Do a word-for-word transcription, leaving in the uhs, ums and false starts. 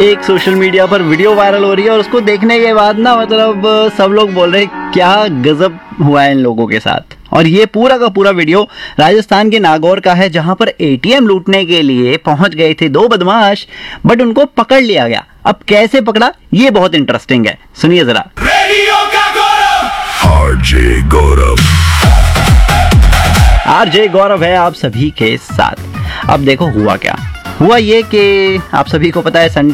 एक social media पर video viral हो रही है और उसको देखने के बाद ना मतलब सब लोग बोल रहे हैं क्या गजब हुआ है इन लोगों के साथ। और ये पूरा का पूरा वीडियो राजस्थान के नागौर का है, जहां पर एटीएम लूटने के लिए पहुंच गए थे दो बदमाश, बट उनको पकड़ लिया गया। अब कैसे पकड़ा ये बहुत इंटरेस्टिंग है, सुनिए जरा। आरजे गौरव आरजे गौरव है आप सभी के साथ। अब देखो हुआ क्या हुआ, ये कि आप सभी को पता है संडे